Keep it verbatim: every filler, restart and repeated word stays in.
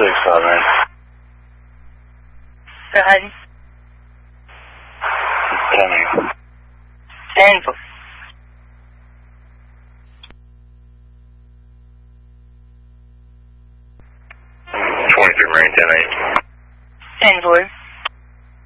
six five nine. Go ahead. Coming. ten four. twenty-three Marine ten eight. ten four.